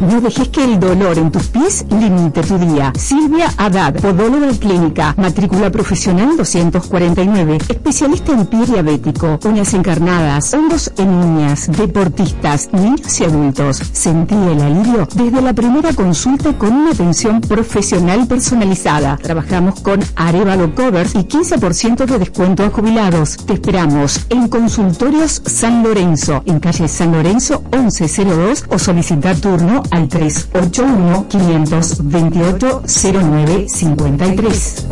No dejes que el dolor en tus pies limite tu día. Silvia Haddad, podóloga clínica, matrícula profesional 249, especialista en pie diabético, uñas encarnadas, hongos en uñas, deportistas, niños y adultos. Sentí el alivio desde la primera consulta con una atención profesional personalizada. Trabajamos con Arevalo Covers y 15% de descuento a jubilados. Te esperamos en Consultorios San Lorenzo, en calle San Lorenzo 1102, o solicita turno al 381-528-0953.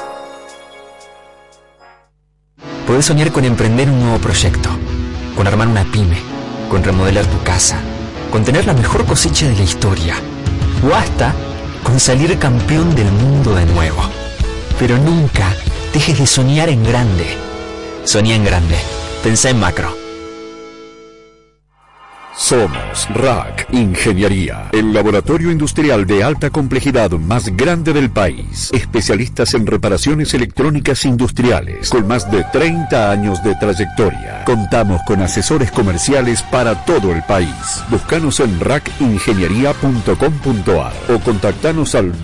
Podés soñar con emprender un nuevo proyecto, con armar una pyme, con remodelar tu casa, con tener la mejor cosecha de la historia, o hasta con salir campeón del mundo de nuevo. Pero nunca dejes de soñar en grande. Soñá en grande. Pensá en macro. Somos RAC Ingeniería, el laboratorio industrial de alta complejidad más grande del país. Especialistas en reparaciones electrónicas industriales, con más de 30 años de trayectoria. Contamos con asesores comerciales para todo el país. Búscanos en racingeniería.com.ar o contactanos al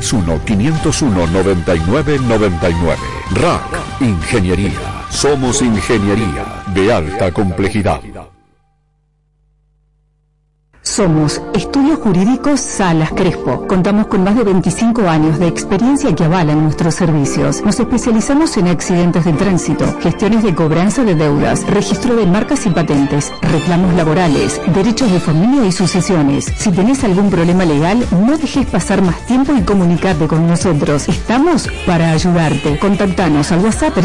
261-501-9999. RAC Ingeniería. Somos ingeniería de alta complejidad. Somos Estudios Jurídicos Salas Crespo. Contamos con más de 25 años de experiencia que avalan nuestros servicios. Nos especializamos en accidentes de tránsito, gestiones de cobranza de deudas, registro de marcas y patentes, reclamos laborales, derechos de familia y sucesiones. Si tenés algún problema legal, no dejes pasar más tiempo y comunicate con nosotros. Estamos para ayudarte. Contactanos al WhatsApp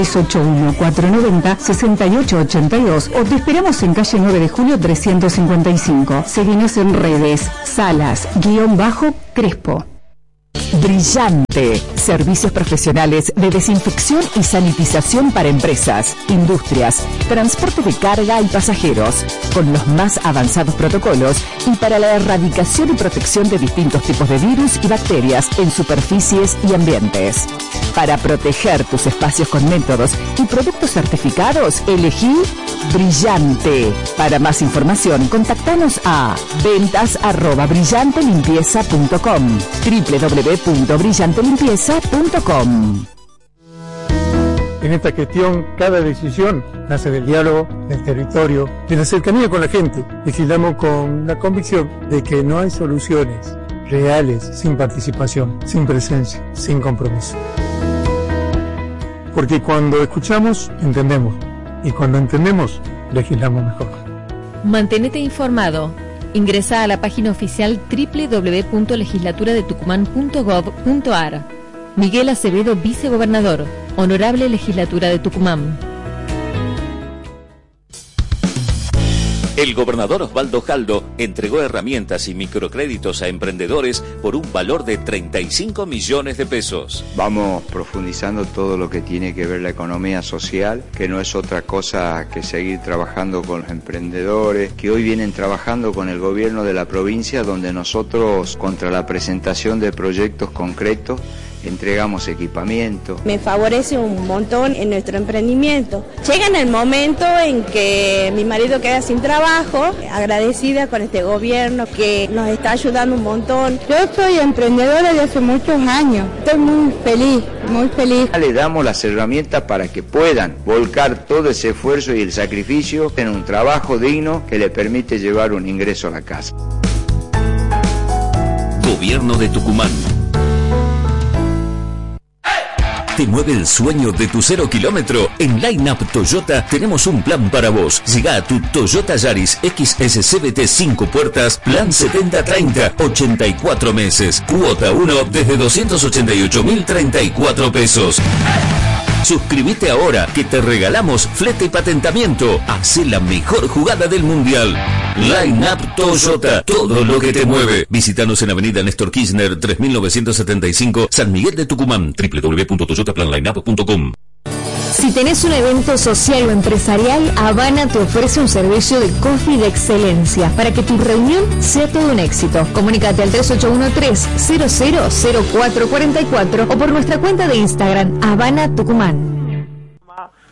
381-490-6882 o te esperamos en calle 9 de Julio 355. Seguinos en redes, Salas-Crespo. Brillante. Servicios profesionales de desinfección y sanitización para empresas, industrias, transporte de carga y pasajeros, con los más avanzados protocolos y para la erradicación y protección de distintos tipos de virus y bacterias en superficies y ambientes. Para proteger tus espacios con métodos y productos certificados, elegí Brillante. Para más información, contactanos a ventas@brillantelimpieza.com, www.brillantelimpieza.com. En esta gestión, cada decisión nace del diálogo, del territorio, de la cercanía con la gente. Legislamos con la convicción de que no hay soluciones reales sin participación, sin presencia, sin compromiso. Porque cuando escuchamos, entendemos. Y cuando entendemos, legislamos mejor. Mantenete informado. Ingresa a la página oficial www.legislaturadetucumán.gov.ar. Miguel Acevedo, vicegobernador. Honorable Legislatura de Tucumán. El gobernador Osvaldo Jaldo entregó herramientas y microcréditos a emprendedores por un valor de 35 millones de pesos. Vamos profundizando todo lo que tiene que ver la economía social, que no es otra cosa que seguir trabajando con los emprendedores, que hoy vienen trabajando con el gobierno de la provincia, donde nosotros, contra la presentación de proyectos concretos, entregamos equipamiento. Me favorece un montón en nuestro emprendimiento. Llega en el momento en que mi marido queda sin trabajo, agradecida con este gobierno que nos está ayudando un montón. Yo soy emprendedora de hace muchos años, estoy muy feliz, muy feliz. Le damos las herramientas para que puedan volcar todo ese esfuerzo y el sacrificio en un trabajo digno que le permite llevar un ingreso a la casa. Gobierno de Tucumán. ¿Te mueve el sueño de tu 0 kilómetro? En Line Up Toyota tenemos un plan para vos. Llega a tu Toyota Yaris XS CVT 5 puertas, plan 70-30, 84 meses. Cuota 1 desde 288.034 pesos. Suscríbete ahora que te regalamos flete y patentamiento. Hacé la mejor jugada del mundial. Line Up Toyota, todo lo que te mueve. Visítanos en Avenida Néstor Kirchner 3975, San Miguel de Tucumán. www.toyotaplanlineup.com. Si tenés un evento social o empresarial, Habana te ofrece un servicio de coffee de excelencia para que tu reunión sea todo un éxito. Comunícate al 3813-000444 o por nuestra cuenta de Instagram, Habana Tucumán.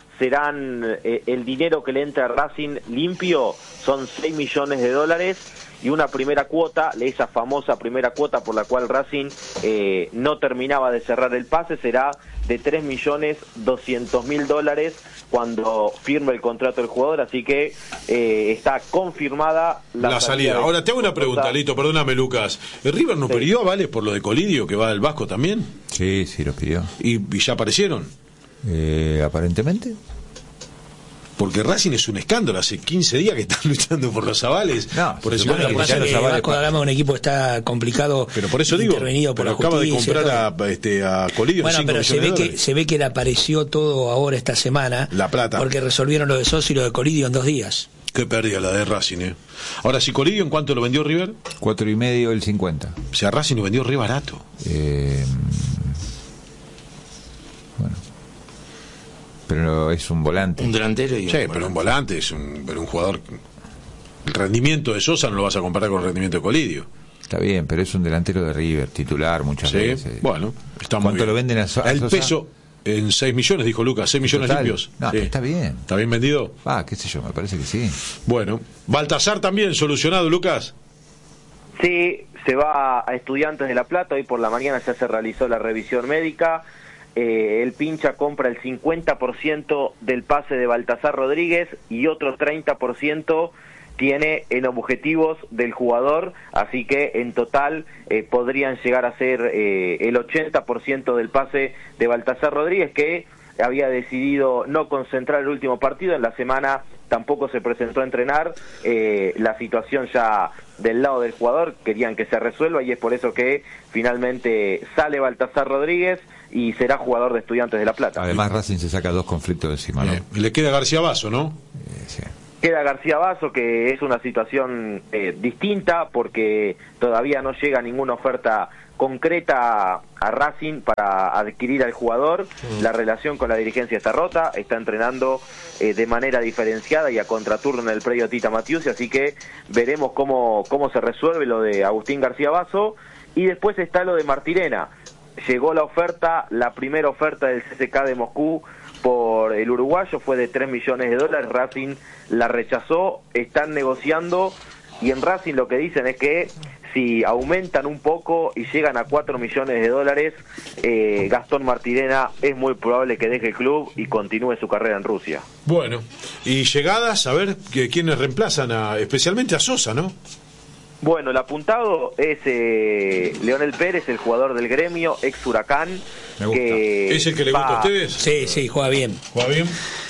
Serán el dinero que le entra a Racing limpio, son $6 millones y una primera cuota, esa famosa primera cuota por la cual Racing no terminaba de cerrar el pase, será de $3.200.000 cuando firme el contrato del jugador, así que está confirmada la salida. Ahora te hago una pregunta, Lito, perdóname, Lucas. ¿River no pidió avales por lo de Colidio, que va del Vasco también? Sí, lo pidió. ¿Y ya aparecieron? Aparentemente. Porque Racing es un escándalo, hace 15 días que están luchando por los avales. No, por eso lo que pasa es que Vasco da Gama es un equipo que está complicado, pero por eso digo, intervenido por la acaba justicia, de comprar a Colidio. Bueno, pero se ve que le apareció todo ahora esta semana, la plata, porque resolvieron lo de Sosa y lo de Colidio en 2 días. Qué pérdida la de Racing, Ahora, si Colidio, ¿en cuánto lo vendió River? 4,5 el 50. O sea, Racing lo vendió re barato. Bueno, pero es un volante. Un delantero y pero un volante es un jugador. El rendimiento de Sosa no lo vas a comparar con el rendimiento de Colidio. Está bien, pero es un delantero de River, titular muchas veces. Bueno, está muy ¿cuánto bien. lo venden a Sosa? El peso en 6 millones, dijo Lucas, 6 millones total, limpios. No, está bien. ¿Está bien vendido? Qué sé yo, me parece que sí. Bueno, Baltasar también solucionado, Lucas. Sí, se va a Estudiantes de La Plata, hoy por la mañana ya se realizó la revisión médica. El Pincha compra el 50% del pase de Baltasar Rodríguez y otro 30% tiene en objetivos del jugador, así que en total podrían llegar a ser el 80% del pase de Baltasar Rodríguez, que había decidido no concentrar el último partido. En la semana tampoco se presentó a entrenar. La situación ya del lado del jugador querían que se resuelva y es por eso que finalmente sale Baltasar Rodríguez y será jugador de Estudiantes de La Plata. Además Racing se saca 2 conflictos de encima, ¿no? Y le queda García Basso, ¿no? Sí. Queda García Basso, que es una situación distinta porque todavía no llega ninguna oferta concreta a Racing para adquirir al jugador. La relación con la dirigencia está rota, está entrenando de manera diferenciada y a contraturno en el predio Tita Matiusi, así que veremos cómo se resuelve lo de Agustín García Basso. Y después está lo de Martirena. Llegó la oferta, la primera oferta del CSKA de Moscú por el uruguayo, fue de $3 millones, Racing la rechazó, están negociando y en Racing lo que dicen es que si aumentan un poco y llegan a $4 millones, Gastón Martirena es muy probable que deje el club y continúe su carrera en Rusia. Bueno, y llegadas, a ver quiénes reemplazan especialmente a Sosa, ¿no? Bueno, el apuntado es Leonel Pérez, el jugador del Gremio, ex Huracán. Me gusta. ¿Es el que le gusta a ustedes? Sí, juega bien. ¿Juega bien?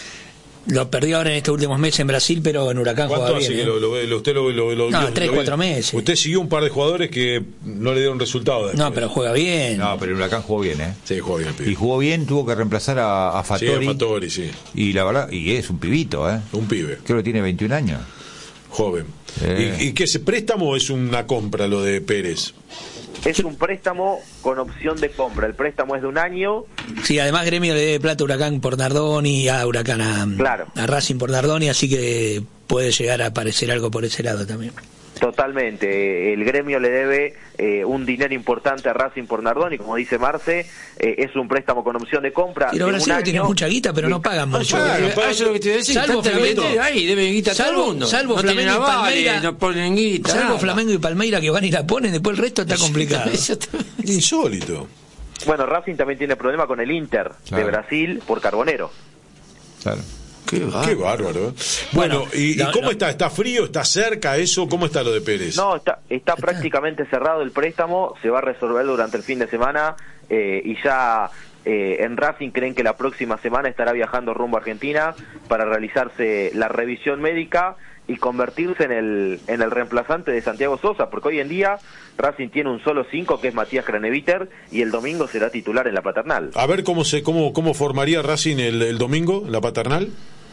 Lo perdió ahora en estos últimos meses en Brasil, pero en Huracán juega bien. ¿Cuánto hace que usted lo No, 3-4 meses. Usted siguió un par de jugadores que no le dieron resultado después. No, pero juega bien. No, pero el Huracán jugó bien, Sí, jugó bien, pibe. Y jugó bien, tuvo que reemplazar a Fattori. Sí, a Fattori, sí. Y la verdad, y es un pibito, Un pibe. Creo que tiene 21 años. Joven. ¿Y qué ese préstamo o es una compra lo de Pérez? Es un préstamo con opción de compra. El préstamo es de 1 año. Sí, además Gremio le debe plata a Huracán por Nardoni, a Huracán a Racing por Nardoni, así que puede llegar a aparecer algo por ese lado también. Totalmente, el Gremio le debe un dinero importante a Racing por Nardoni, como dice Marce, es un préstamo con opción de compra. Y los brasileños tienen mucha guita, pero no pagan mucho. Eso es lo que te iba a decir, salvo Flamengo, ahí deben guita todo el mundo. Salvo no Flamengo y Palmeira, no ponen guita. Salvo Flamengo y Palmeira que van y la ponen, después el resto está complicado. Insólito. Bueno, Racing también tiene problema con el Inter de Brasil por Carbonero. Claro. Qué bárbaro. Bueno, ¿y cómo está? ¿Está frío? ¿Está cerca eso? ¿Cómo está lo de Pérez? No, está prácticamente cerrado el préstamo, se va a resolver durante el fin de semana y ya en Racing creen que la próxima semana estará viajando rumbo a Argentina para realizarse la revisión médica y convertirse en el reemplazante de Santiago Sosa, porque hoy en día Racing tiene un solo 5 que es Matías Craneviter y el domingo será titular en la Paternal. A ver cómo formaría Racing el domingo en la Paternal.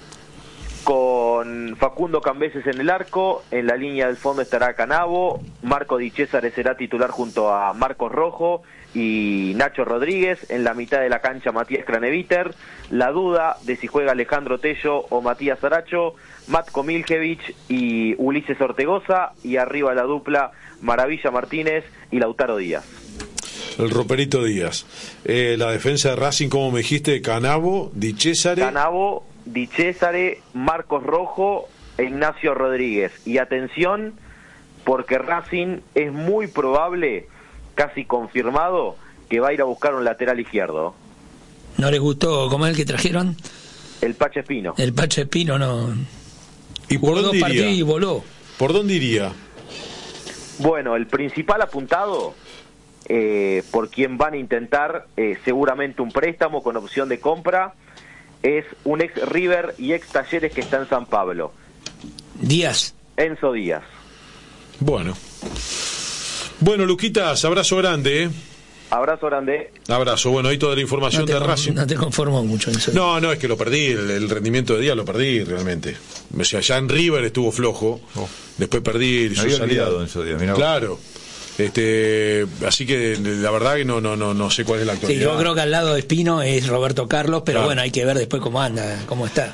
Con Facundo Cambeses en el arco, en la línea del fondo estará Canavo, Marco Di Cesare será titular junto a Marcos Rojo y Nacho Rodríguez, en la mitad de la cancha Matías Craneviter, la duda de si juega Alejandro Tello o Matías Aracho, Matko Miljevic y Ulises Ortegoza, y arriba la dupla Maravilla Martínez y Lautaro Díaz. El roperito Díaz. La defensa de Racing, como me dijiste, Canavo, Di Cesare... Di Cesare, Marcos Rojo e Ignacio Rodríguez. Y atención, porque Racing es muy probable, casi confirmado, que va a ir a buscar un lateral izquierdo. ¿No les gustó cómo es el que trajeron? El Pache Espino. El Pache Espino no... ¿Y por dónde iría? Y voló. ¿Por dónde iría? Bueno, el principal apuntado, por quien van a intentar seguramente un préstamo con opción de compra, es un ex River y ex Talleres que está en San Pablo. Díaz. Enzo Díaz. Bueno, Luquitas, abrazo grande, Abrazo grande. Abrazo. Bueno, ahí toda la información de Racing. No te conformo mucho en eso. No, es que lo perdí, el rendimiento de Díaz lo perdí realmente. O sea, ya en River estuvo flojo, después perdí su salida. Claro. Así que la verdad que no sé cuál es la actualidad. Sí, yo creo que al lado de Espino es Roberto Carlos, pero bueno, hay que ver después cómo anda, cómo está.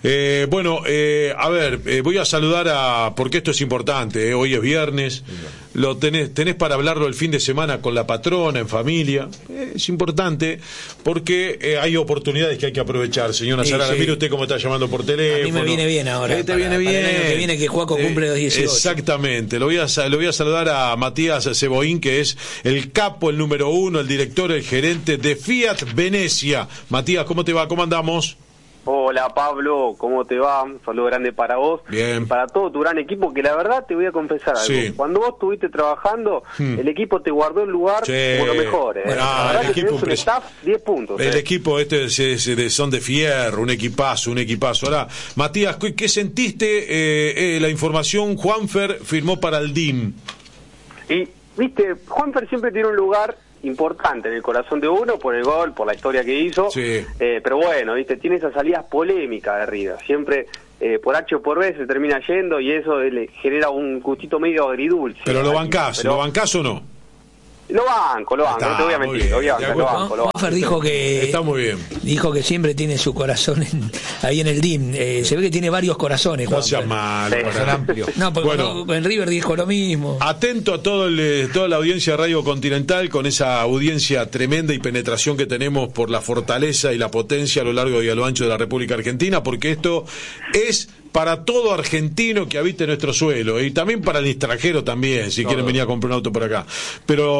A ver, voy a saludar porque esto es importante, hoy es viernes, lo tenés para hablarlo el fin de semana con la patrona, en familia, es importante porque hay oportunidades que hay que aprovechar, señora Sarana. Mire usted cómo está llamando por teléfono. A mí me viene bien ahora. Te viene bien. Para el año que viene que Juaco cumple los 18. Exactamente, lo voy a saludar a Matías Ceboín, que es el capo, el número 1, el director, el gerente de Fiat Venecia. Matías, ¿cómo te va? ¿Cómo andamos? Hola Pablo, ¿cómo te va? Un saludo grande para vos. Bien. Y para todo tu gran equipo, que la verdad te voy a confesar algo. Sí. Cuando vos estuviste trabajando, el equipo te guardó el lugar como lo mejor. Bueno, la verdad que tenés un staff 10 puntos. El equipo son de fierro, un equipazo. Ahora, Matías, ¿qué sentiste? La información, Juanfer firmó para el DIM. Y, viste, Juanfer siempre tiene un lugar importante en el corazón de uno por el gol, por la historia que hizo, pero bueno, viste, tiene esas salidas polémicas de River, siempre por H o por B se termina yendo y eso le genera un gustito medio agridulce. Pero ¿lo bancás o no? Lo banco, no te voy a mentir, lo banco. Juanfer dijo que está muy bien. Dijo que siempre tiene su corazón ahí en el DIM. Se ve que tiene varios corazones. No sea malo, corazón amplio. No, porque en River dijo lo mismo. Atento a toda la audiencia de Radio Continental, con esa audiencia tremenda y penetración que tenemos por la fortaleza y la potencia a lo largo y a lo ancho de la República Argentina, porque esto es para todo argentino que habite nuestro suelo y también para el extranjero también, si quieren venir a comprar un auto por acá. Pero